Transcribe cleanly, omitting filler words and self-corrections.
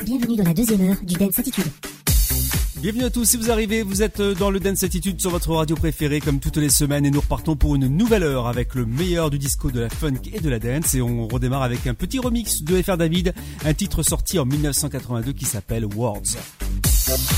Bienvenue dans la deuxième heure du Dance Attitude. Bienvenue à tous, si vous arrivez, vous êtes dans le Dance Attitude sur votre radio préférée comme toutes les semaines et nous repartons pour une nouvelle heure avec le meilleur du disco, de la funk et de la dance et on redémarre avec un petit remix de FR David, un titre sorti en 1982 qui s'appelle Words.